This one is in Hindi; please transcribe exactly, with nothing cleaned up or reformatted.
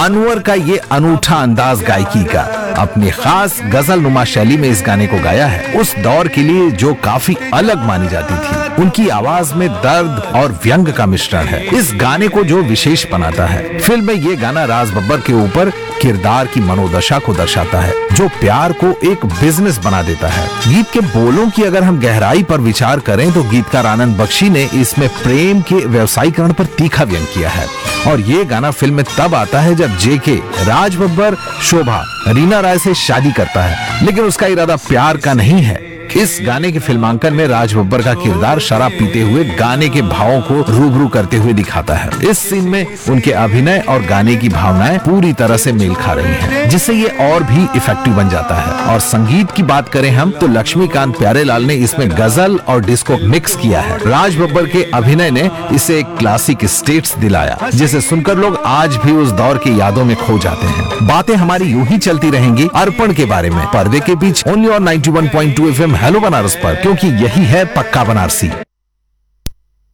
अनवर का ये अनूठा अंदाज गायकी का, अपनी खास गजल नुमा शैली में इस गाने को गाया है, उस दौर के लिए जो काफी अलग मानी जाती थी। उनकी आवाज में दर्द और व्यंग का मिश्रण है, इस गाने को जो विशेष बनाता है। फिल्म में ये गाना राज बब्बर के ऊपर किरदार की मनोदशा को दर्शाता है, जो प्यार को एक बिजनेस बना देता है। गीत के बोलों की अगर हम गहराई पर विचार करें तो गीतकार आनंद बख्शी ने इसमें प्रेम के व्यवसायीकरण पर तीखा व्यंग किया है। और ये गाना फिल्म में तब आता है जब जेके राज बब्बर शोभा रीना राय से शादी करता है, लेकिन उसका इरादा प्यार का नहीं है। इस गाने के फिल्मांकन में राज बब्बर का किरदार शराब पीते हुए गाने के भावों को रूबरू करते हुए दिखाता है। इस सीन में उनके अभिनय और गाने की भावनाएं पूरी तरह से मेल खा रही हैं, जिससे ये और भी इफेक्टिव बन जाता है। और संगीत की बात करें हम तो लक्ष्मीकांत प्यारेलाल ने इसमें गजल और डिस्को मिक्स किया है। राज बब्बर के अभिनय ने इसे एक क्लासिक स्टेट्स दिलाया, जिसे सुनकर लोग आज भी उस दौर की यादों में खो जाते हैं। बातें हमारी यूं ही चलती रहेंगी अर्पण के बारे में, पर्दे के बीच only on ninety one point two F M hello Banaras पर, क्योंकि यही है पक्का बनारसी।